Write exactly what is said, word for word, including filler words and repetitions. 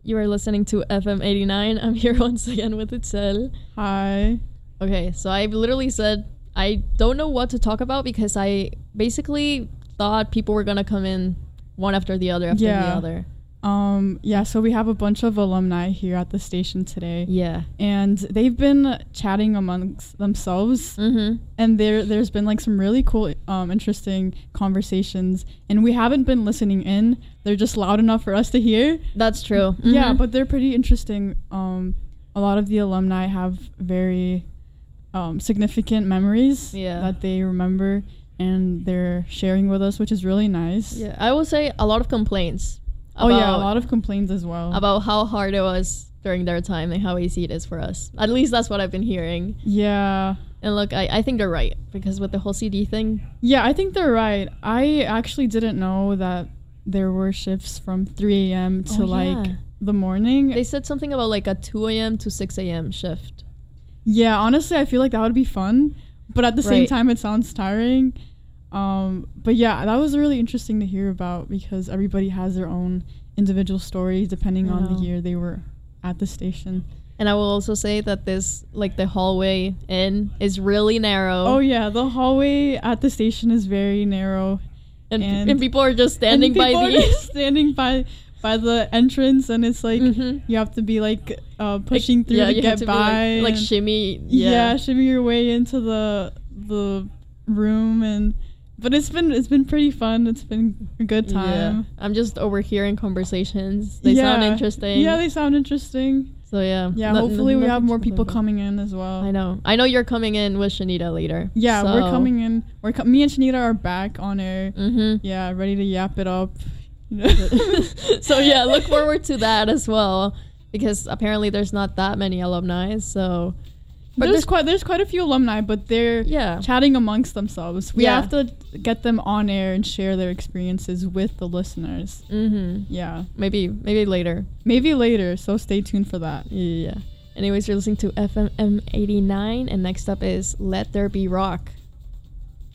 You are listening to F M eighty-nine. I'm here once again with Itzel. Hi. Okay, so I literally said I don't know what to talk about because I basically thought people were gonna come in one after the other after Yeah. the other. Um, yeah, so we have a bunch of alumni here at the station today. Yeah. And they've been chatting amongst themselves. Mm-hmm. And there, there's been like some really cool, um, interesting conversations. And we haven't been listening in. They're just loud enough for us to hear. That's true. Mm-hmm. Yeah, but they're pretty interesting. Um, a lot of the alumni have very um, significant memories Yeah. that they remember. And they're sharing with us, which is really nice. Yeah, I will say a lot of complaints. Oh yeah, a lot of complaints as well. About how hard it was during their time and how easy it is for us. At least that's what I've been hearing. Yeah. And look, I, I think they're right because with the whole C D thing. Yeah, I think they're right. I actually didn't know that there were shifts from three a.m. to Oh, like yeah. the morning. They said something about like a two a.m. to six a.m. shift. Yeah, honestly, I feel like that would be fun, but at the same Right. time, it sounds tiring. Um, but yeah, that was really interesting to hear about because everybody has their own individual stories depending I on the know. year they were at the station. And I will also say that this, like the hallway in, is really narrow. Oh yeah, the hallway at the station is very narrow. and, and- and people are just standing and by people are the. just standing by by the entrance, and it's like Mhm. you have to be like uh, pushing Like, through yeah, to you have get to be, by, like, like and- shimmy. yeah. Yeah. shimmy your way into the the room, and but it's been it's been pretty fun. It's been a good Yeah. time. I'm just overhearing conversations. They yeah. sound interesting. Yeah, they sound interesting. So yeah. Yeah, No- hopefully we nothing have to more complain people about. coming in as well. I know. I know you're coming in with Shanita later. Yeah, we're so- coming in. We're co- me and Shanita are back on air. Mm-hmm. Yeah, ready to yap it up. So yeah, look forward to that as well because apparently there's not that many alumni. So, but there's there's quite there's quite a few alumni, but they're yeah, chatting amongst themselves. We Yeah. have to get them on air and share their experiences with the listeners. mm-hmm. Yeah, maybe maybe later. maybe later. So stay tuned for that. Yeah. Anyways, you're listening to F M eighty-nine, and next up is Let There Be Rock.